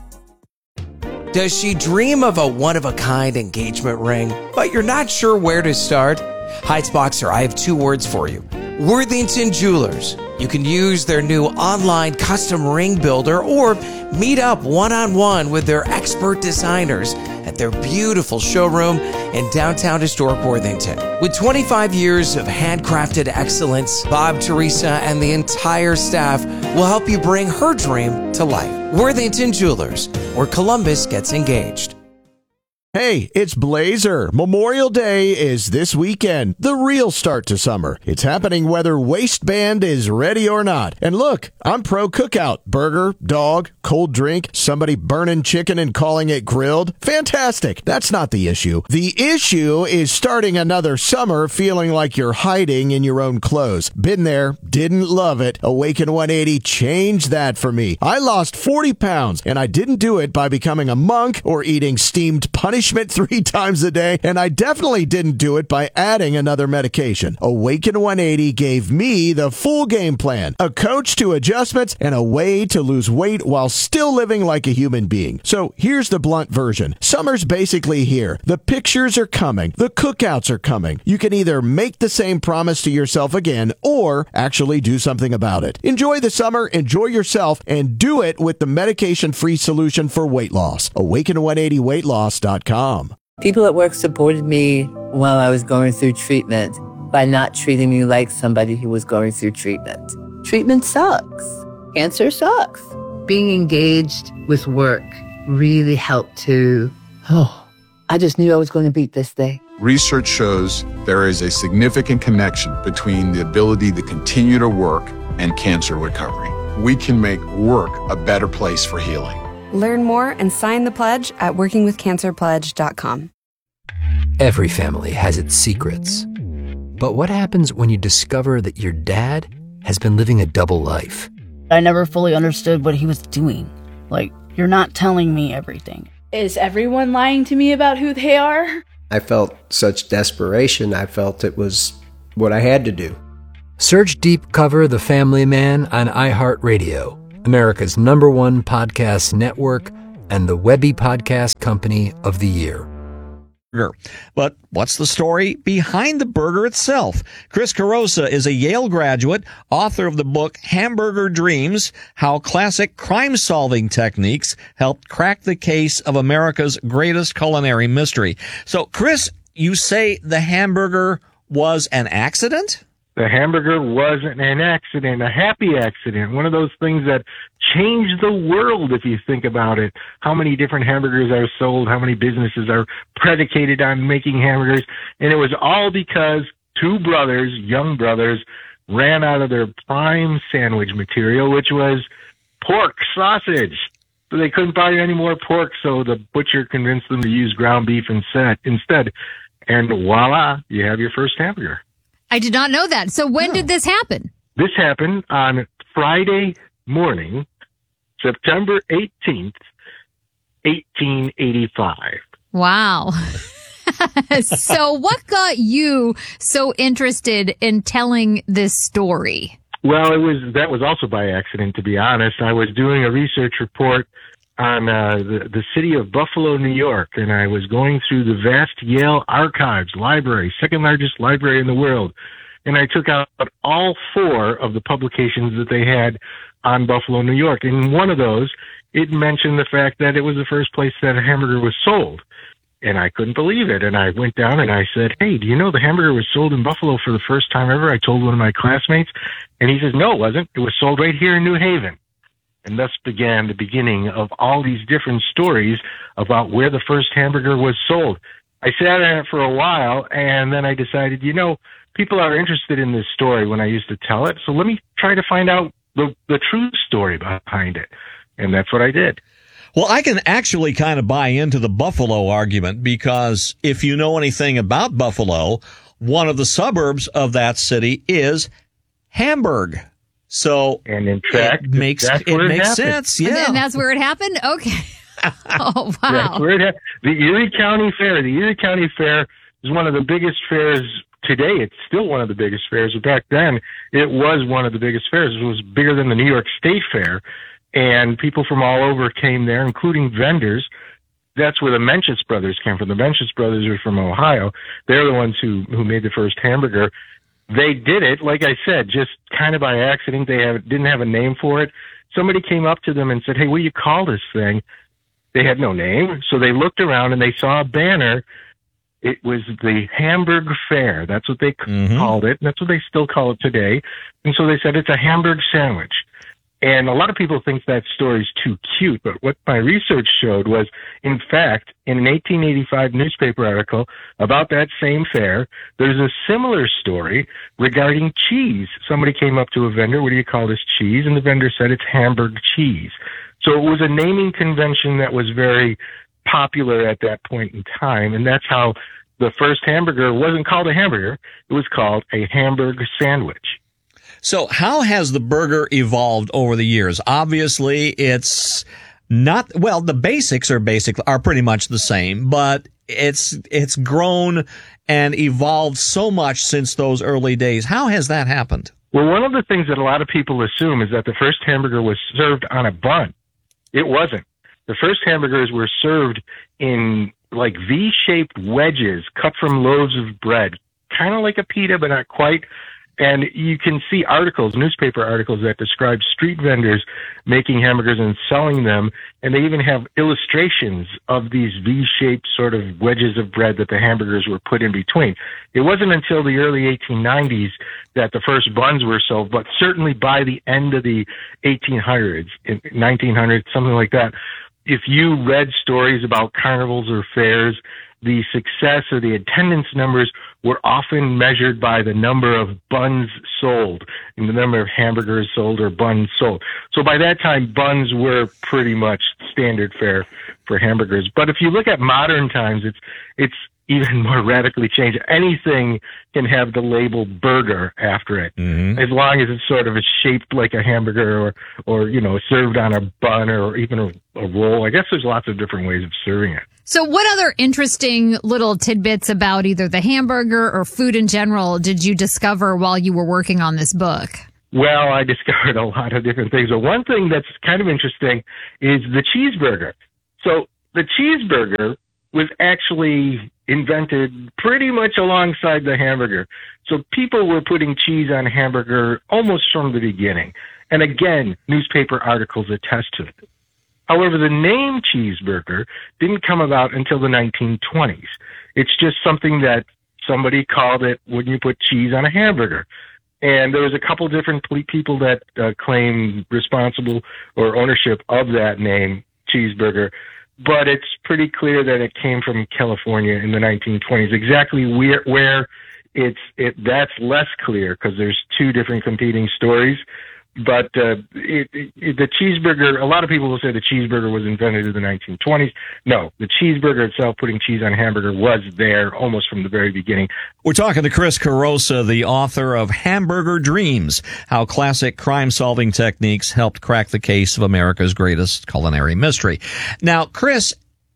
Speaker 23: Does she dream of a one-of-a-kind engagement ring, but you're not sure where to start? Heights Boxer, I have two words for you. Worthington Jewelers. You can use their new online custom ring builder or meet up one-on-one with their expert designers at their beautiful showroom in downtown historic Worthington. With twenty-five years of handcrafted excellence, Bob, Teresa, and the entire staff will help you bring her dream to life. Worthington Jewelers, where Columbus gets engaged.
Speaker 17: Hey, it's Blazer. Memorial Day is this weekend, the real start to summer. It's happening whether waistband is ready or not. And look, I'm pro cookout. Burger, dog, cold drink, somebody burning chicken and calling it grilled. Fantastic. That's not the issue. The issue is starting another summer feeling like you're hiding in your own clothes. Been there, didn't love it. Awaken one eighty changed that for me. I lost forty pounds, and I didn't do it by becoming a monk or eating steamed punishment three times a day, and I definitely didn't do it by adding another medication. Awaken one eighty gave me the full game plan, a coach to adjustments, and a way to lose weight while still living like a human being. So here's the blunt version. Summer's basically here. The pictures are coming. The cookouts are coming. You can either make the same promise to yourself again or actually do something about it. Enjoy the summer, enjoy yourself, and do it with the medication-free solution for weight loss. awaken one eighty weight loss dot com.
Speaker 18: People at work supported me while I was going through treatment by not treating me like somebody who was going through treatment. Treatment sucks. Cancer sucks. Being engaged with work really helped to, oh, I just knew I was going to beat this thing.
Speaker 27: Research shows there is a significant connection between the ability to continue to work and cancer recovery. We can make work a better place for healing.
Speaker 7: Learn more and sign the pledge at working with cancer pledge dot com.
Speaker 11: Every family has its secrets. But what happens when you discover that your dad has been living a double life?
Speaker 19: I never fully understood what he was doing. Like, you're not telling me everything.
Speaker 20: Is everyone lying to me about who they are?
Speaker 21: I felt such desperation. I felt it was what I had to do.
Speaker 11: Search Deep Cover The Family Man on iHeartRadio, America's number one podcast network and the Webby Podcast Company of the Year.
Speaker 14: But what's the story behind the burger itself? Chris Carosa is a Yale graduate, author of the book Hamburger Dreams, How Classic Crime-Solving Techniques Helped Crack the Case of America's Greatest Culinary Mystery. So, Chris, you say the hamburger was an accident?
Speaker 24: The hamburger wasn't an accident, a happy accident, one of those things that changed the world if you think about it. How many different hamburgers are sold, how many businesses are predicated on making hamburgers, and it was all because two brothers, young brothers, ran out of their prime sandwich material, which was pork sausage. So they couldn't buy any more pork, so the butcher convinced them to use ground beef instead. And voila, you have your first hamburger.
Speaker 15: I did not know that. So when no. did this happen?
Speaker 24: This happened on Friday morning, September eighteenth, eighteen eighty-five.
Speaker 15: Wow. So what got you so interested in telling this story?
Speaker 24: Well, it was that was also by accident, to be honest. I was doing a research report on uh, the, the city of Buffalo, New York, and I was going through the vast Yale Archives library, second largest library in the world, and I took out all four of the publications that they had on Buffalo, New York. In one of those, it mentioned the fact that it was the first place that a hamburger was sold, and I couldn't believe it. And I went down and I said, hey, do you know the hamburger was sold in Buffalo for the first time ever? I told one of my classmates, and he says, no, it wasn't. It was sold right here in New Haven. And thus began the beginning of all these different stories about where the first hamburger was sold. I sat on it for a while, and then I decided, you know, people are interested in this story when I used to tell it, so let me try to find out the, the true story behind it. And that's what I did.
Speaker 14: Well, I can actually kind of buy into the Buffalo argument, because if you know anything about Buffalo, one of the suburbs of that city is Hamburg. So
Speaker 24: and in fact,
Speaker 14: it makes it, it makes sense, yeah.
Speaker 15: And, and that's where it happened. Okay. Oh wow!
Speaker 24: That's where it ha- the Erie County Fair. The Erie County Fair is one of the biggest fairs today. It's still one of the biggest fairs. But back then, it was one of the biggest fairs. It was bigger than the New York State Fair, and people from all over came there, including vendors. That's where the Menchis brothers came from. The Menchis brothers are from Ohio. They're the ones who who made the first hamburger. They did it, like I said, just kind of by accident. They have, didn't have a name for it. Somebody came up to them and said, hey, what do you call this thing? They had no name. So they looked around and they saw a banner. It was the Hamburg Fair. That's what they mm-hmm. called it. And that's what they still call it today. And so they said it's a Hamburg sandwich. And a lot of people think that story's too cute, but what my research showed was, in fact, in an eighteen eighty-five newspaper article about that same fair, there's a similar story regarding cheese. Somebody came up to a vendor, what do you call this cheese? And the vendor said it's Hamburg cheese. So it was a naming convention that was very popular at that point in time, and that's how the first hamburger wasn't called a hamburger, it was called a Hamburg sandwich.
Speaker 14: So how has the burger evolved over the years? Obviously, it's not, well, the basics are basic, are pretty much the same, but it's, it's grown and evolved so much since those early days. How has that happened?
Speaker 24: Well, one of the things that a lot of people assume is that the first hamburger was served on a bun. It wasn't. The first hamburgers were served in like V-shaped wedges cut from loaves of bread, kind of like a pita, but not quite. And you can see articles, newspaper articles that describe street vendors making hamburgers and selling them. And they even have illustrations of these V-shaped sort of wedges of bread that the hamburgers were put in between. It wasn't until the early eighteen nineties that the first buns were sold, but certainly by the end of the eighteen hundreds, in nineteen hundred, something like that, if you read stories about carnivals or fairs, the success or the attendance numbers were often measured by the number of buns sold and the number of hamburgers sold or buns sold. So by that time, buns were pretty much standard fare for hamburgers. But if you look at modern times, it's it's even more radically changed. Anything can have the label burger after it, mm-hmm. as long as it's sort of shaped like a hamburger or, or you know, served on a bun or even a, a roll. I guess there's lots of different ways of serving it.
Speaker 15: So what other interesting little tidbits about either the hamburger or food in general did you discover while you were working on this book?
Speaker 24: Well, I discovered a lot of different things. But one thing that's kind of interesting is the cheeseburger. So the cheeseburger was actually invented pretty much alongside the hamburger. So people were putting cheese on hamburger almost from the beginning. And again, newspaper articles attest to it. However, the name cheeseburger didn't come about until the nineteen twenties. It's just something that somebody called it when you put cheese on a hamburger. And there was a couple different people that uh, claim responsible or ownership of that name, cheeseburger. But it's pretty clear that it came from California in the nineteen twenties. Exactly where, where it's it that's less clear because there's two different competing stories. But uh, it, it, the cheeseburger, a lot of people will say the cheeseburger was invented in the nineteen twenties. No, the cheeseburger itself, putting cheese on hamburger, was there almost from the very beginning.
Speaker 14: We're talking to Chris Carosa, the author of Hamburger Dreams, How Classic Crime-Solving Techniques Helped Crack the Case of America's Greatest Culinary Mystery. Now, Chris,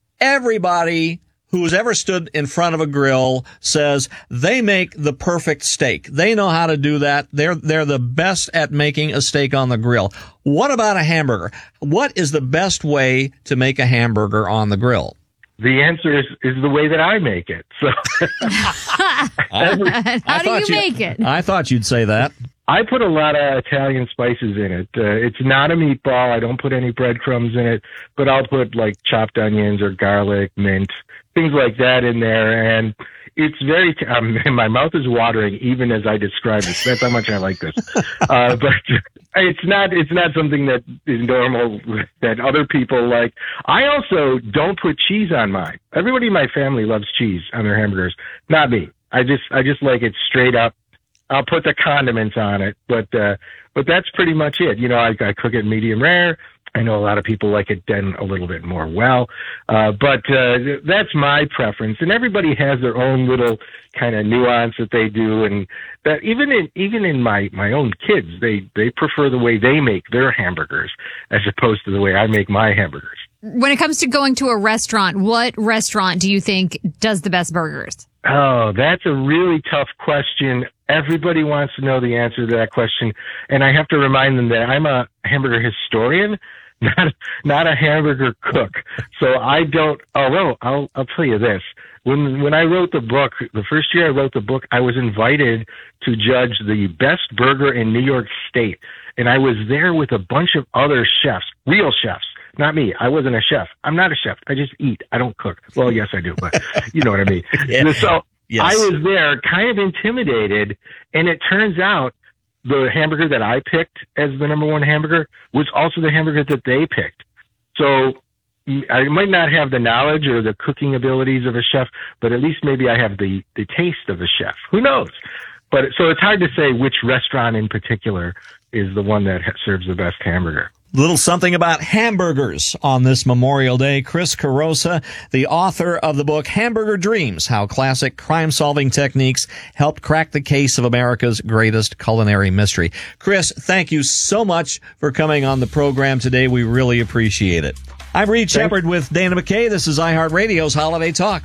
Speaker 14: everybody who's ever stood in front of a grill says they make the perfect steak. They know how to do that. They're they're the best at making a steak on the grill. What about a hamburger? What is the best way to make a hamburger on the grill?
Speaker 24: The answer is, is the way that I make it. So,
Speaker 15: Every, how do you, you make it?
Speaker 14: I thought you'd say that.
Speaker 24: I put a lot of Italian spices in it. Uh, it's not a meatball. I don't put any breadcrumbs in it, but I'll put like chopped onions or garlic, mint, things like that in there. And it's very, t- um, my mouth is watering even as I describe it. That's how much I like this. Uh, but it's not, it's not something that is normal that other people like. I also don't put cheese on mine. Everybody in my family loves cheese on their hamburgers. Not me. I just, I just like it straight up. I'll put the condiments on it, but, uh, but that's pretty much it. You know, I, I cook it medium rare. I know a lot of people like it done a little bit more well, uh, but uh, that's my preference. And everybody has their own little kind of nuance that they do, and that even in even in my my own kids, they they prefer the way they make their hamburgers as opposed to the way I make my hamburgers.
Speaker 15: When it comes to going to a restaurant, what restaurant do you think does the best burgers?
Speaker 24: Oh, that's a really tough question. Everybody wants to know the answer to that question, and I have to remind them that I'm a hamburger historian, not not a hamburger cook. So I don't. Although I'll I'll tell you this: when when I wrote the book, the first year I wrote the book, I was invited to judge the best burger in New York State, and I was there with a bunch of other chefs, real chefs. Not me. I wasn't a chef. I'm not a chef. I just eat. I don't cook. Well, yes, I do, but you know what I mean. Yeah. So yes. I was there kind of intimidated, and it turns out the hamburger that I picked as the number one hamburger was also the hamburger that they picked. So I might not have the knowledge or the cooking abilities of a chef, but at least maybe I have the, the taste of a chef. Who knows? But so it's hard to say which restaurant in particular is the one that serves the best hamburger.
Speaker 14: Little something about hamburgers on this Memorial Day. Chris Carosa, the author of the book Hamburger Dreams, How Classic Crime-Solving Techniques Helped Crack the Case of America's Greatest Culinary Mystery. Chris, thank you so much for coming on the program today. We really appreciate it. I'm Reed Shepard with Dana McKay. This is iHeartRadio's Holiday Talk.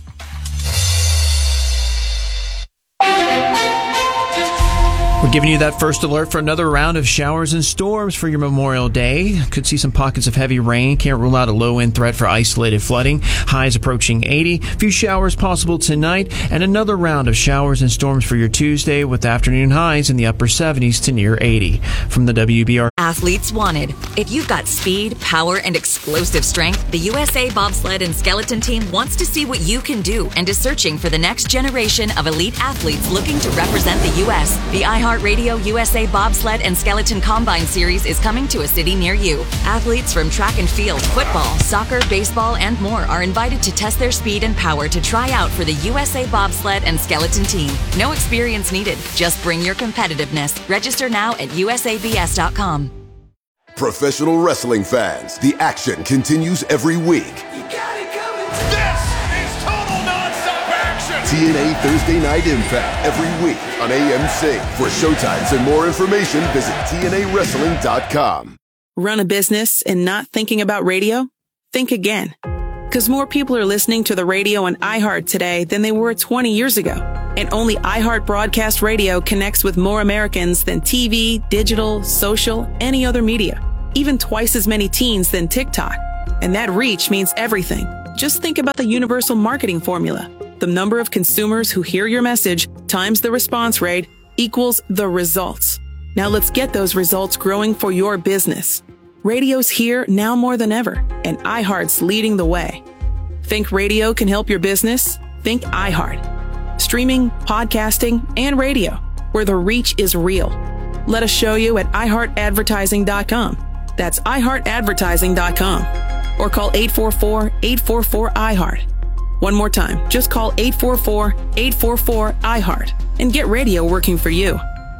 Speaker 1: We're giving you that first alert for another round of showers and storms for your Memorial Day. Could see some pockets of heavy rain. Can't rule out a low-end threat for isolated flooding. Highs approaching eighty. A few showers possible tonight. And another round of showers and storms for your Tuesday with afternoon highs in the upper seventies to near eighty. From the W B R
Speaker 4: Athletes wanted. If you've got speed, power, and explosive strength, the U S A Bobsled and Skeleton Team wants to see what you can do and is searching for the next generation of elite athletes looking to represent the U S The iHeartRadio U S A Bobsled and Skeleton Combine Series is coming to a city near you. Athletes from track and field, football, soccer, baseball, and more are invited to test their speed and power to try out for the U S A Bobsled and Skeleton Team. No experience needed. Just bring your competitiveness. Register now at U S A B S dot com.
Speaker 2: Professional wrestling fans, the action continues every week.
Speaker 3: This is total nonstop action.
Speaker 2: T N A Thursday Night Impact every week on A M C. For showtimes and more information, visit T N A wrestling dot com.
Speaker 5: Run a business and not thinking about radio? Think again. Because more people are listening to the radio on iHeart today than they were twenty years ago. And only iHeart Broadcast Radio connects with more Americans than T V, digital, social, any other media. Even twice as many teens than TikTok. And that reach means everything. Just think about the universal marketing formula. The number of consumers who hear your message times the response rate equals the results. Now let's get those results growing for your business. Radio's here now more than ever, and iHeart's leading the way. Think radio can help your business? Think iHeart. Streaming, podcasting, and radio, where the reach is real. Let us show you at i heart advertising dot com. That's i heart advertising dot com. Or call eight four four, eight four four, I heart. One more time, just call eight four four, eight four four, I heart and get radio working for you.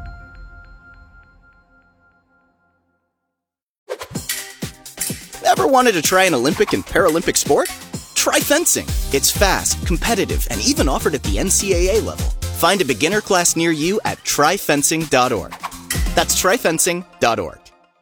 Speaker 8: Ever wanted to try an Olympic and Paralympic sport? Try fencing. It's fast, competitive, and even offered at the N C double A level. Find a beginner class near you at try fencing dot org. That's try fencing dot org.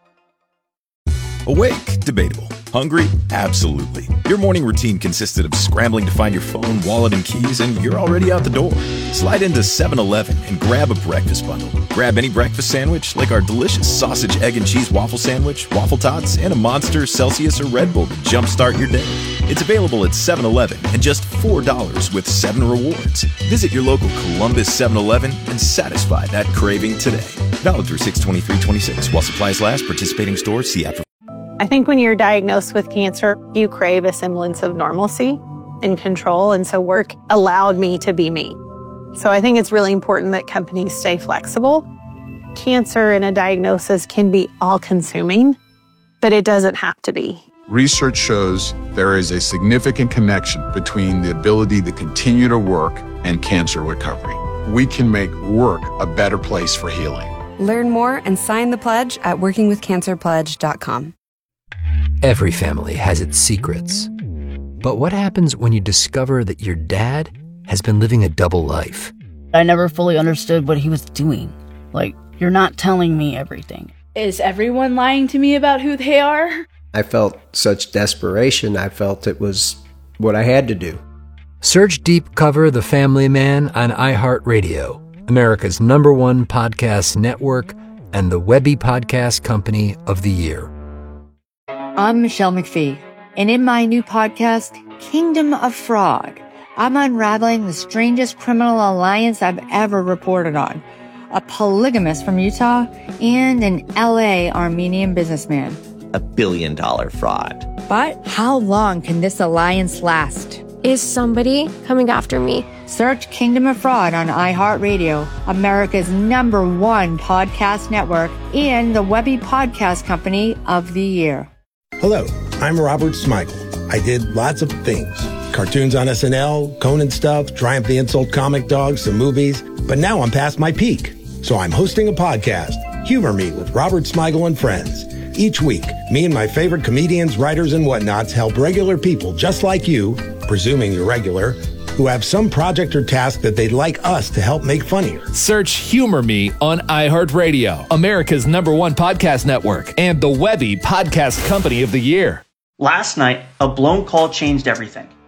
Speaker 6: Awake? Debatable. Hungry? Absolutely. Your morning routine consisted of scrambling to find your phone, wallet, and keys, and you're already out the door. Slide into seven eleven and grab a breakfast bundle. Grab any breakfast sandwich, like our delicious sausage, egg, and cheese waffle sandwich, waffle tots, and a Monster, Celsius, or Red Bull to jumpstart your day. It's available at seven eleven and just four dollars with seven rewards. Visit your local Columbus seven eleven and satisfy that craving today. Valid through six twenty-three twenty-six. While supplies last, participating stores, see app.
Speaker 9: I think when you're diagnosed with cancer, you crave a semblance of normalcy and control. And so work allowed me to be me. So I think it's really important that companies stay flexible. Cancer and a diagnosis can be all-consuming, but it doesn't have to be.
Speaker 27: Research shows there is a significant connection between the ability to continue to work and cancer recovery. We can make work a better place for healing.
Speaker 7: Learn more and sign the pledge at working with cancer pledge dot com.
Speaker 11: Every family has its secrets. But what happens when you discover that your dad has been living a double life?
Speaker 19: I never fully understood what he was doing. Like, you're not telling me everything.
Speaker 20: Is everyone lying to me about who they are?
Speaker 21: I felt such desperation, I felt it was what I had to do.
Speaker 11: Search Deep Cover The Family Man on iHeartRadio, America's number one podcast network and the Webby Podcast Company of the Year.
Speaker 10: I'm Michelle McPhee, and in my new podcast, Kingdom of Fraud, I'm unraveling the strangest criminal alliance I've ever reported on. A polygamist from Utah and an L A Armenian businessman.
Speaker 25: A billion dollar fraud.
Speaker 10: But how long can this alliance last?
Speaker 26: Is somebody coming after me?
Speaker 10: Search Kingdom of Fraud on iHeartRadio, America's number one podcast network, and the Webby Podcast Company of the Year.
Speaker 28: Hello, I'm Robert Smigel. I did lots of things. Cartoons on S N L, Conan stuff, Triumph the Insult Comic Dog, some movies. But now I'm past my peak. So I'm hosting a podcast, Humor Me with Robert Smigel and Friends. Each week, me and my favorite comedians, writers, and whatnots help regular people just like you, presuming you're regular, who have some project or task that they'd like us to help make funnier.
Speaker 29: Search Humor Me on iHeartRadio, America's number one podcast network, and the Webby Podcast Company of the Year.
Speaker 30: Last night, a blown call changed everything.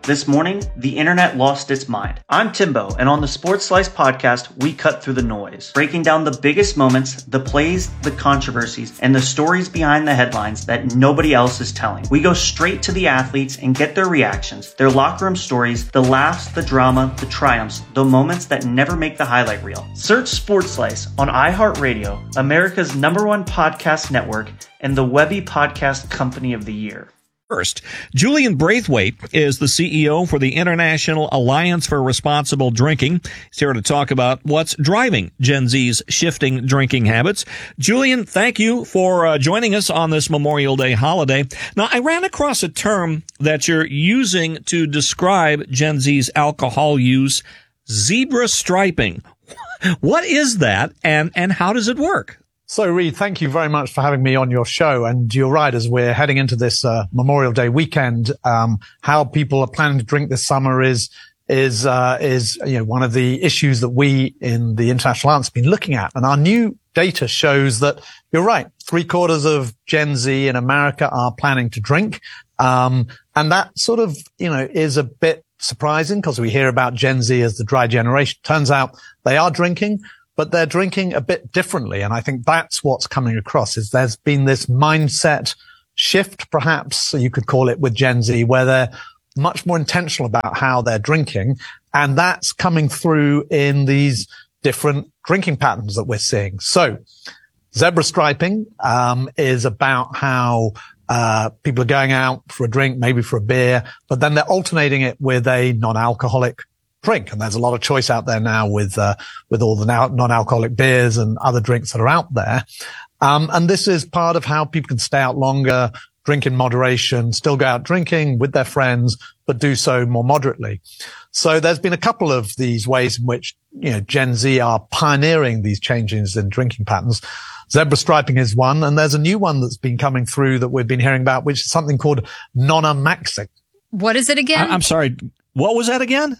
Speaker 12: This morning, the internet lost its mind. I'm Timbo, and on the Sports Slice podcast, we cut through the noise, breaking down the biggest moments, the plays, the controversies, and the stories behind the headlines that nobody else is telling. We go straight to the athletes and get their reactions, their locker room stories, the laughs, the drama, the triumphs, the moments that never make the highlight reel. Search Sports Slice on iHeartRadio, America's number one podcast network, and the Webby Podcast Company of the Year.
Speaker 14: First, Julian Braithwaite is the C E O for the International Alliance for Responsible Drinking. He's here to talk about what's driving Gen Z's shifting drinking habits. Julian, thank you for uh, joining us on this Memorial Day holiday. Now, I ran across a term that you're using to describe Gen Z's alcohol use, zebra striping. What is that, and, and how does it work?
Speaker 13: So, Reed, thank you very much for having me on your show. And you're right, as we're heading into this uh, Memorial Day weekend, um, how people are planning to drink this summer is is uh, is you know one of the issues that we in the International Alliance have been looking at. And our new data shows that you're right, three quarters of Gen Z in America are planning to drink, um, and that sort of you know is a bit surprising because we hear about Gen Z as the dry generation. Turns out they are drinking, but they're drinking a bit differently. And I think that's what's coming across is there's been this mindset shift, perhaps you could call it, with Gen Z, where they're much more intentional about how they're drinking. And that's coming through in these different drinking patterns that we're seeing. So zebra striping, um, is about how, uh, people are going out for a drink, maybe for a beer, but then they're alternating it with a non-alcoholic drink. And there's a lot of choice out there now with, uh, with all the now non-alcoholic beers and other drinks that are out there. Um, and this is part of how people can stay out longer, drink in moderation, still go out drinking with their friends, but do so more moderately. So there's been a couple of these ways in which, you know, Gen Z are pioneering these changes in drinking patterns. Zebra striping is one. And there's a new one that's been coming through that we've been hearing about, which is something called nonna-maxing.
Speaker 15: What is it again?
Speaker 14: I- I'm sorry. What was that again?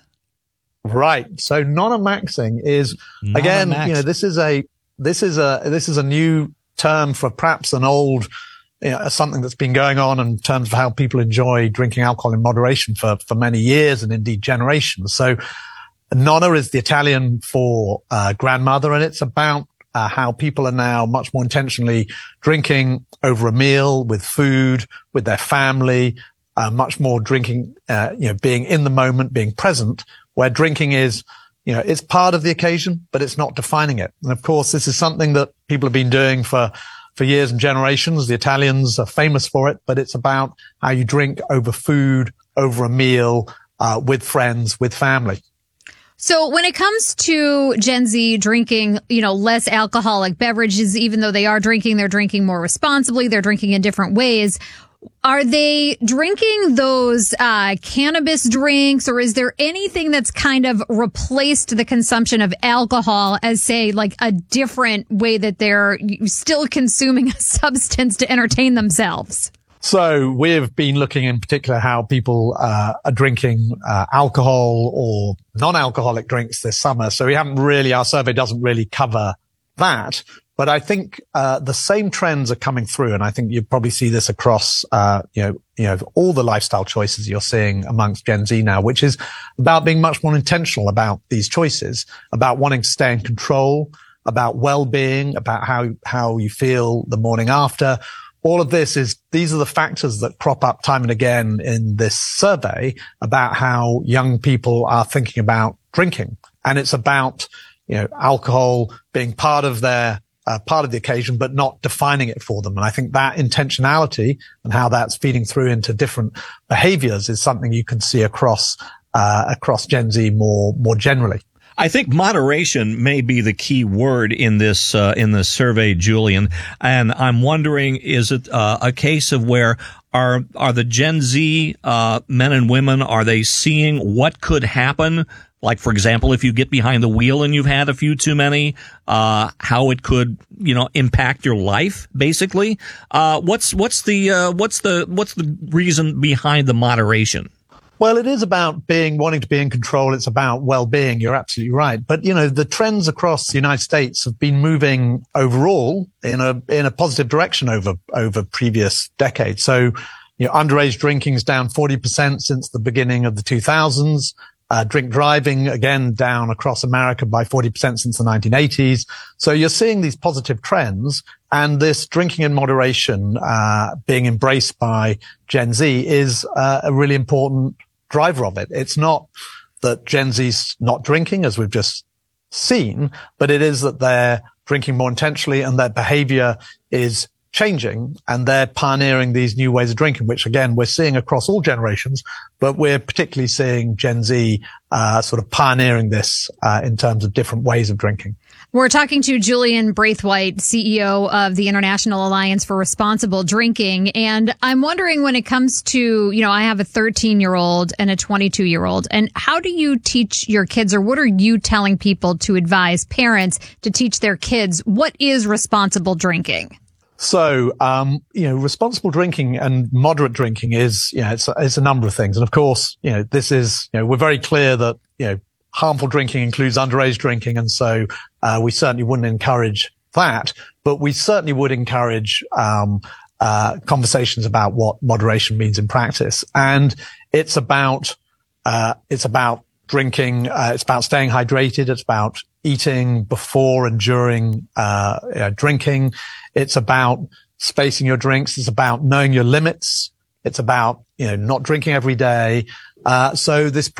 Speaker 13: Right. So nonna-maxing is, again, you know, this is a, this is a, this is a new term for perhaps an old, you know, something that's been going on in terms of how people enjoy drinking alcohol in moderation for, for many years and indeed generations. So nonna is the Italian for, uh, grandmother, and it's about, uh, how people are now much more intentionally drinking over a meal with food, with their family, uh, much more drinking, uh, you know, being in the moment, being present, where drinking is, you know, it's part of the occasion, but it's not defining it. And of course, this is something that people have been doing for, for years and generations. The Italians are famous for it, but it's about how you drink over food, over a meal, uh, with friends, with family.
Speaker 15: So when it comes to Gen Z drinking, you know, less alcoholic beverages, even though they are drinking, they're drinking more responsibly, they're drinking in different ways. Are they drinking those uh cannabis drinks, or is there anything that's kind of replaced the consumption of alcohol as, say, like a different way that they're still consuming a substance to entertain themselves?
Speaker 13: So we've been looking in particular how people uh, are drinking uh, alcohol or non-alcoholic drinks this summer. So we haven't really, our survey doesn't really cover that. But I think uh the same trends are coming through, and I think you probably see this across uh you know you know all the lifestyle choices you're seeing amongst Gen Z now, which is about being much more intentional about these choices, about wanting to stay in control, about well-being, about how how you feel the morning after. All of this is, these are the factors that crop up time and again in this survey about how young people are thinking about drinking. And it's about, you know, alcohol being part of their Uh, part of the occasion, but not defining it for them. And I think that intentionality and how that's feeding through into different behaviors is something you can see across, uh, across Gen Z more, more generally.
Speaker 14: I think moderation may be the key word in this, uh, in this survey, Julian. And I'm wondering, is it, uh, a case of where are, are the Gen Z, uh, men and women, are they seeing what could happen? Like, for example, if you get behind the wheel and you've had a few too many, uh, how it could, you know, impact your life, basically. Uh, what's, what's the, uh, what's the, what's the reason behind the moderation?
Speaker 13: Well, it is about being, wanting to be in control. It's about well-being. You're absolutely right. But, you know, the trends across the United States have been moving overall in a, in a positive direction over, over previous decades. So, you know, underage drinking's down forty percent since the beginning of the two thousands. Uh, drink driving, again, down across America by forty percent since the nineteen eighties. So you're seeing these positive trends, and this drinking in moderation, uh, being embraced by Gen Z is uh, a really important driver of it. It's not that Gen Z's not drinking, as we've just seen, but it is that they're drinking more intentionally and their behavior is changing, and they're pioneering these new ways of drinking, which again, we're seeing across all generations, but we're particularly seeing Gen Z, uh, sort of pioneering this, uh, in terms of different ways of drinking.
Speaker 15: We're talking to Julian Braithwaite, C E O of the International Alliance for Responsible Drinking. And I'm wondering, when it comes to, you know, I have a thirteen year old and a twenty-two year old, and how do you teach your kids, or what are you telling people to advise parents to teach their kids what is responsible drinking?
Speaker 13: So, um, you know, responsible drinking and moderate drinking is, you know, it's, it's a number of things. And of course, you know, this is, you know, we're very clear that, you know, harmful drinking includes underage drinking. And so, uh, we certainly wouldn't encourage that, but we certainly would encourage, um, uh, conversations about what moderation means in practice. And it's about, uh, it's about drinking, uh, it's about staying hydrated. It's about eating before and during, uh, you know, drinking. It's about spacing your drinks. It's about knowing your limits. It's about, you know, not drinking every day. Uh, so this